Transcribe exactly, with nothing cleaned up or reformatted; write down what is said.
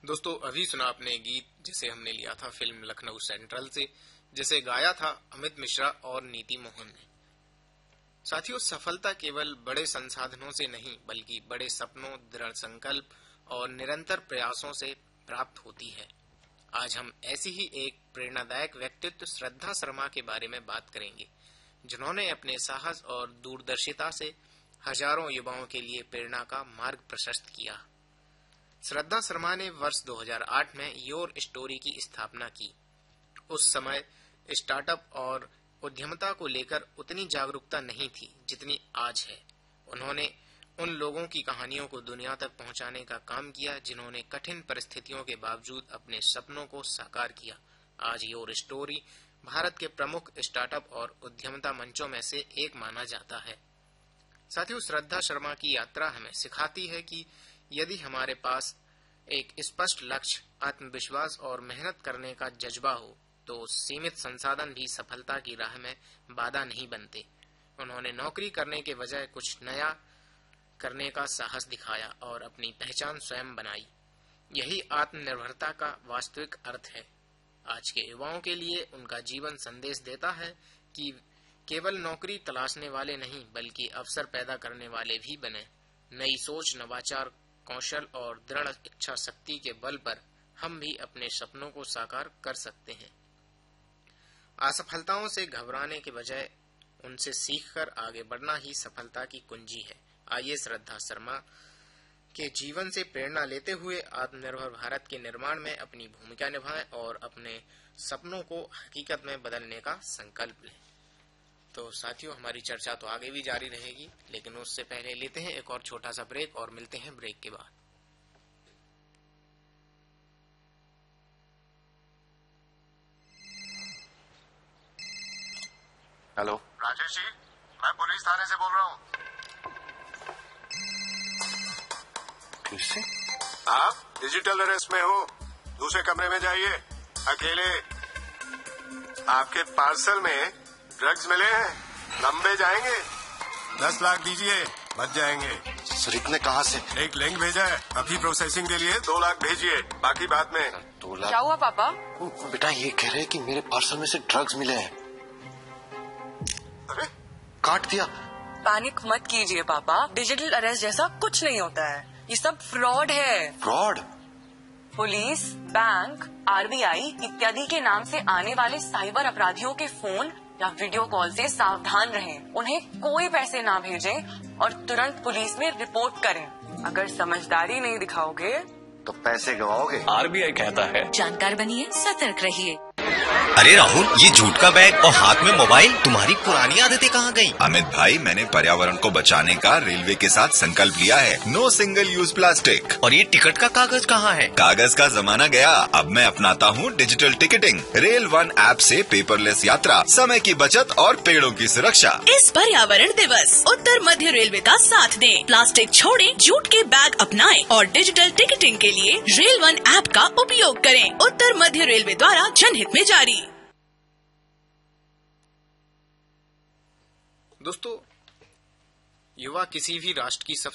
दोस्तों, अभी सुना आपने गीत जिसे हमने लिया था फिल्म लखनऊ सेंट्रल से, जिसे गाया था अमित मिश्रा और नीति मोहन ने। साथियों, सफलता केवल बड़े संसाधनों से नहीं बल्कि बड़े सपनों, दृढ़ संकल्प और निरंतर प्रयासों से प्राप्त होती है। आज हम ऐसी ही एक प्रेरणादायक व्यक्तित्व श्रद्धा शर्मा के बारे में बात करेंगे, जिन्होंने अपने साहस और दूरदर्शिता से हजारों युवाओं के लिए प्रेरणा का मार्ग प्रशस्त किया। श्रद्धा शर्मा ने वर्ष दो हज़ार आठ में योर स्टोरी की स्थापना की। उस समय स्टार्टअप और उद्यमता को लेकर उतनी जागरूकता नहीं थी जितनी आज है। उन्होंने उन लोगों की कहानियों को दुनिया तक पहुंचाने का काम किया जिन्होंने कठिन परिस्थितियों के बावजूद अपने सपनों को साकार किया। आज योर स्टोरी भारत के प्रमुख स्टार्टअप और उद्यमता मंचों में से एक माना जाता है। साथियों, श्रद्धा शर्मा की यात्रा हमें सिखाती है कि यदि हमारे पास एक स्पष्ट लक्ष्य, आत्मविश्वास और मेहनत करने का जज्बा हो तो सीमित संसाधन भी सफलता की राह में बाधा नहीं बनते। उन्होंने नौकरी करने के बजाय कुछ नया करने का साहस दिखाया और अपनी पहचान स्वयं बनाई। यही आत्मनिर्भरता का वास्तविक अर्थ है। आज के युवाओं के लिए उनका जीवन संदेश देता है कि केवल नौकरी तलाशने वाले नहीं बल्कि अवसर पैदा करने वाले भी बने। नई सोच, नवाचार, कौशल और दृढ़ इच्छा शक्ति के बल पर हम भी अपने सपनों को साकार कर सकते हैं। असफलताओं से घबराने के बजाय उनसे सीखकर आगे बढ़ना ही सफलता की कुंजी है। आइए श्रद्धा शर्मा के जीवन से प्रेरणा लेते हुए आत्मनिर्भर भारत के निर्माण में अपनी भूमिका निभाएं और अपने सपनों को हकीकत में बदलने का संकल्प लें। तो साथियों, हमारी चर्चा तो आगे भी जारी रहेगी, लेकिन उससे पहले लेते हैं एक और छोटा सा ब्रेक और मिलते हैं ब्रेक के बाद। हेलो राजेश जी, मैं पुलिस थाने से बोल रहा हूँ। पुलिस से? आप डिजिटल अरेस्ट में हो, दूसरे कमरे में जाइए अकेले। आपके पार्सल में ड्रग्स मिले हैं, लंबे जाएंगे। दस लाख दीजिए, बच जाएंगे। सर, इतने कहाँ से? एक लिंक भेजा है, अभी प्रोसेसिंग के लिए दो लाख भेजिए, बाकी बाद में। दो लाख? क्या हुआ पापा? बेटा, ये कह रहे हैं कि मेरे पार्सल में से ड्रग्स मिले हैं। अरे, काट दिया। पैनिक मत कीजिए पापा, डिजिटल अरेस्ट जैसा कुछ नहीं होता है। ये सब फ्रॉड है। फ्रॉड? पुलिस, बैंक, आरबीआई इत्यादि के नाम से आने वाले साइबर अपराधियों के फोन या वीडियो कॉल से सावधान रहें। उन्हें कोई पैसे ना भेजें और तुरंत पुलिस में रिपोर्ट करें। अगर समझदारी नहीं दिखाओगे तो पैसे गवाओगे। आरबीआई कहता है, जानकार बनिए, सतर्क रहिए। अरे राहुल, ये जूट का बैग और हाथ में मोबाइल, तुम्हारी पुरानी आदतें कहाँ गई? अमित भाई, मैंने पर्यावरण को बचाने का रेलवे के साथ संकल्प लिया है। No single use plastic. और ये टिकट का कागज कहाँ है? कागज का जमाना गया, अब मैं अपनाता हूँ digital ticketing. Rail one app से पेपरलेस यात्रा, समय की बचत और पेड़ों की सुरक्षा। इस पर्यावरण दिवस उत्तर मध्य रेलवे का साथ दें। प्लास्टिक छोड़ें, जूट के बैग अपनाएं और डिजिटल टिकटिंग के लिए रेल वन ऐप का उपयोग करें। उत्तर मध्य रेलवे द्वारा जनहित में जारी। दोस्तों, युवा किसी भी राष्ट्र की सबसे